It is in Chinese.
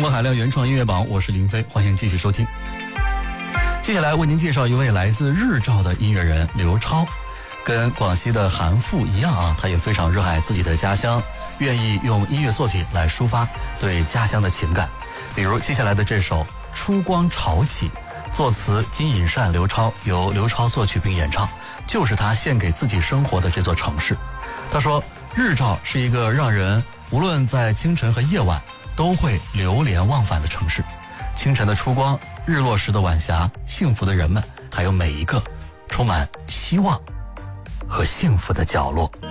播海量原创音乐榜，我是林飞，欢迎继续收听。接下来为您介绍一位来自日照的音乐人刘超。跟广西的韩父一样啊，他也非常热爱自己的家乡，愿意用音乐作品来抒发对家乡的情感。比如接下来的这首《出光潮起》，作词金隐善、刘超，由刘超作曲并演唱，就是他献给自己生活的这座城市。他说，日照是一个让人无论在清晨和夜晚都会流连忘返的城市。清晨的出光，日落时的晚霞，幸福的人们，还有每一个充满希望和幸福的角落。